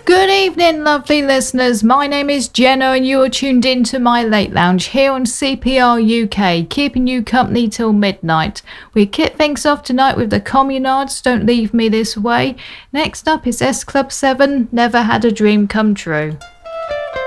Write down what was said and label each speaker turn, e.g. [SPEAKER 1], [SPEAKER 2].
[SPEAKER 1] Good evening, lovely listeners. My name is Jenna and you are tuned in to my Late Lounge here on CPR UK, keeping you company till midnight. We kick things off tonight with the Communards, Don't Leave Me This Way. Next up is S Club 7, Never Had a Dream Come True.